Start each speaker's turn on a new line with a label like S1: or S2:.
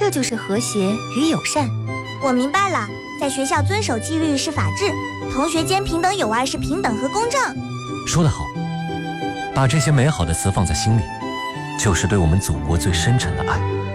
S1: 这就是和谐与友善。
S2: 我明白了，在学校遵守纪律是法治，同学间平等友爱是平等和公正。
S3: 说得好，把这些美好的词放在心里，就是对我们祖国最深沉的爱。